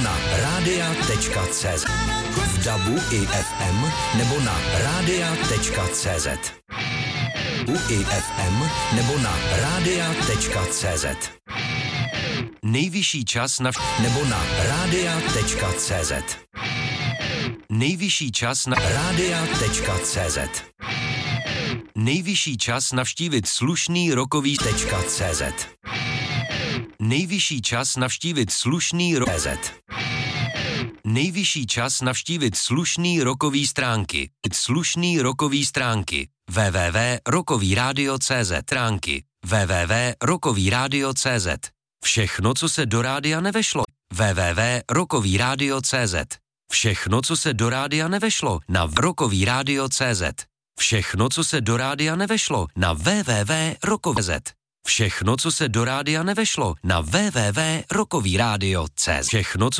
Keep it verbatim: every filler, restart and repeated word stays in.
na radia tečka cé zet. V dabu i ef em nebo na radia tečka cé zet. U i ef em nebo na radia tečka cé zet. Nejvyšší čas na nebo na radia tečka cé zet. Nejvyšší čas na radia tečka cé zet. Nejvyšší čas navštívit slušný rokový tečka cé zet. Nejvyšší čas navštívit slušný ro... C Z. Nejvyšší čas navštívit slušný rokový stránky. Slušný rokový stránky. w w w tečka rokový rádio tečka cé zet. Stránky. w w w tečka rokový rádio tečka cé zet. Všechno, co se do rádia nevešlo. w w w tečka rokový rádio tečka cé zet. Všechno, co se do rádia nevešlo, na rokový rádio tečka cé zet. Všechno, co se do rádia nevešlo, na w w w tečka rokový rádio tečka cé zet. Všechno, co se do rádia nevešlo, na w w w tečka rokový rádio tečka cé zet. Všechno, co